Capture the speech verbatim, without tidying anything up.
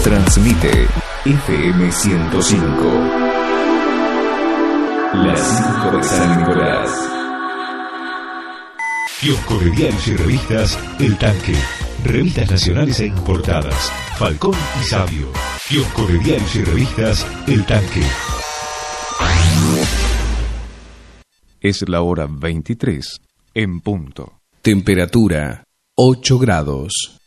Transmite F M ciento cinco. La cinco de San Nicolás. Kiosco de diarios y revistas El Tanque. Revistas nacionales e importadas. Falcón y Sabio. Kiosco de diarios y revistas El Tanque. Es la hora veintitrés en punto. Temperatura ocho grados.